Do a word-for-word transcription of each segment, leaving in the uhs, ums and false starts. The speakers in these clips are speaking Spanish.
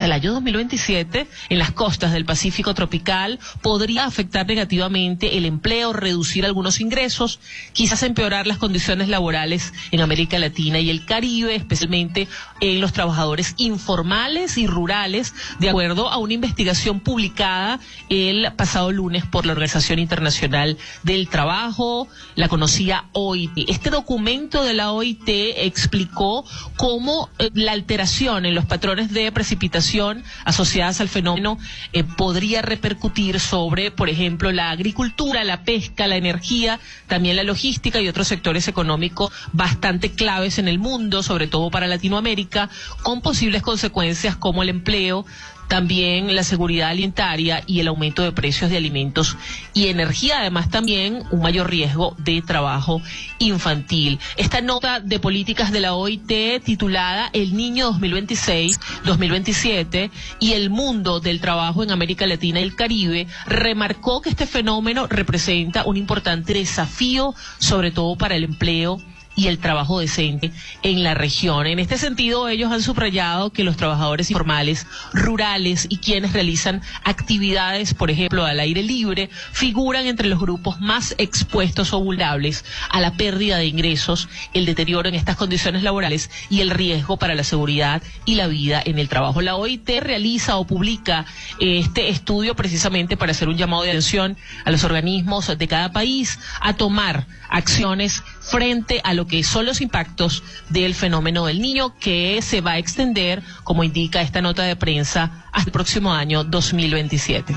el año dos mil veintisiete en las costas del Pacífico tropical podría afectar negativamente el empleo, reducir algunos ingresos, quizás empeorar las condiciones laborales en América Latina y el Caribe, especialmente en los trabajadores informales y rurales, de acuerdo a una investigación publicada el pasado lunes por la Organización Internacional del Trabajo, la conocida O I T. Este documento de la O I T explicó cómo eh, la alteración en los patrones de precipitación asociadas al fenómeno eh, podría repercutir sobre, por ejemplo, la agricultura, la pesca, la energía, también la logística y otros sectores económicos bastante claves en el mundo, sobre todo para Latinoamérica, con posibles consecuencias como el empleo, también la seguridad alimentaria y el aumento de precios de alimentos y energía, además también un mayor riesgo de trabajo infantil. Esta nota de políticas de la O I T titulada El Niño dos mil veintiséis dos mil veintisiete y el mundo del trabajo en América Latina y el Caribe remarcó que este fenómeno representa un importante desafío, sobre todo para el empleo y el trabajo decente en la región. En este sentido, ellos han subrayado que los trabajadores informales, rurales y quienes realizan actividades, por ejemplo, al aire libre, figuran entre los grupos más expuestos o vulnerables a la pérdida de ingresos, el deterioro en estas condiciones laborales y el riesgo para la seguridad y la vida en el trabajo. La O I T realiza o publica este estudio precisamente para hacer un llamado de atención a los organismos de cada país a tomar acciones frente a lo que son los impactos del fenómeno del niño, que se va a extender, como indica esta nota de prensa, hasta el próximo año dos mil veintisiete.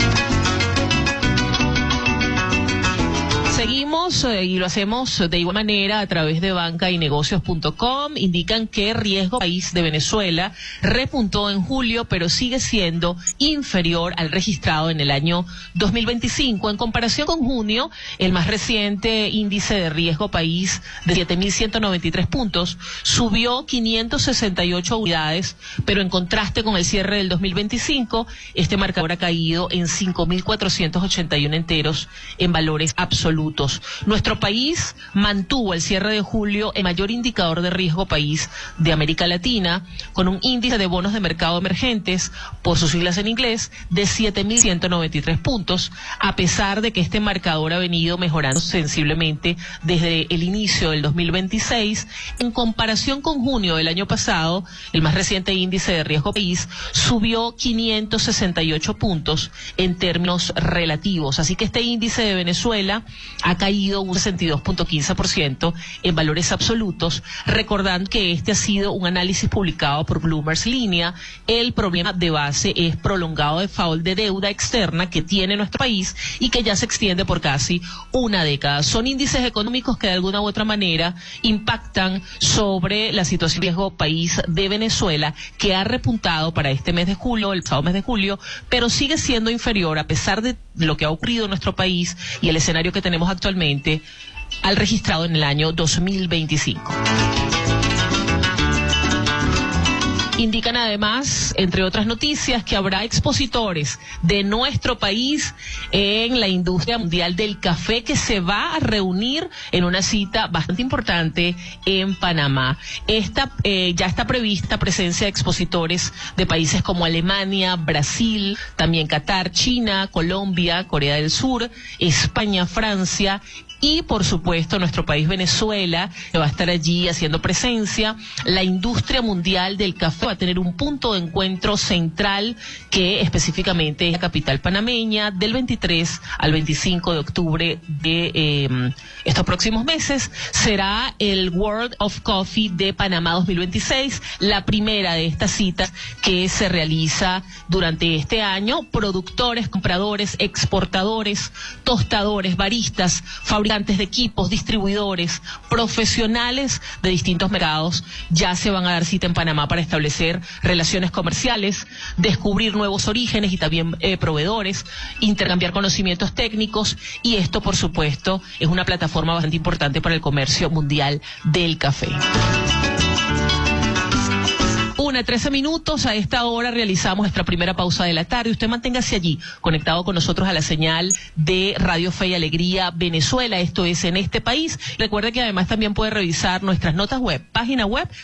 Seguimos eh, y lo hacemos de igual manera a través de banca y negocios punto com. Indican que riesgo país de Venezuela repuntó en julio, pero sigue siendo inferior al registrado en el año dos mil veinticinco. En comparación con junio, el más reciente índice de riesgo país de siete mil ciento noventa y tres puntos subió quinientas sesenta y ocho unidades, pero en contraste con el cierre del dos mil veinticinco, este marcador ha caído en cinco mil cuatrocientos ochenta y uno enteros en valores absolutos. Nuestro país mantuvo el cierre de julio el mayor indicador de riesgo país de América Latina, con un índice de bonos de mercado emergentes, por sus siglas en inglés, de siete mil ciento noventa y tres puntos, a pesar de que este marcador ha venido mejorando sensiblemente desde el inicio del dos mil veintiséis. En comparación con junio del año pasado, el más reciente índice de riesgo país subió quinientos sesenta y ocho puntos en términos relativos. Así que este índice de Venezuela ha caído un sesenta y dos punto quince por ciento en valores absolutos, recordando que este ha sido un análisis publicado por Bloomberg Línea. El problema de base es prolongado default de deuda externa que tiene nuestro país y que ya se extiende por casi una década. Son índices económicos que de alguna u otra manera impactan sobre la situación de riesgo país de Venezuela, que ha repuntado para este mes de julio, el pasado mes de julio, pero sigue siendo inferior, a pesar de lo que ha ocurrido en nuestro país y el escenario que tenemos actualmente, al registrado en el año dos mil veinticinco. Indican además, entre otras noticias, que habrá expositores de nuestro país en la industria mundial del café que se va a reunir en una cita bastante importante en Panamá. Esta eh, ya está prevista presencia de expositores de países como Alemania, Brasil, también Qatar, China, Colombia, Corea del Sur, España, Francia y, por supuesto, nuestro país Venezuela, que va a estar allí haciendo presencia. La industria mundial del café va a tener un punto de encuentro central, que específicamente es la capital panameña, del veintitrés al veinticinco de octubre de eh, estos próximos meses. Será el World of Coffee de Panamá dos mil veintiséis, la primera de estas citas que se realiza durante este año. Productores, compradores, exportadores, tostadores, baristas, fabricantes de equipos, distribuidores, profesionales de distintos mercados ya se van a dar cita en Panamá para establecer relaciones comerciales, descubrir nuevos orígenes y también eh, proveedores, intercambiar conocimientos técnicos, y esto, por supuesto, es una plataforma bastante importante para el comercio mundial del café. Una, trece minutos, a esta hora realizamos nuestra primera pausa de la tarde. Usted manténgase allí, conectado con nosotros a la señal de Radio Fe y Alegría Venezuela. Esto es En Este País. Recuerde que además también puede revisar nuestras notas web, página web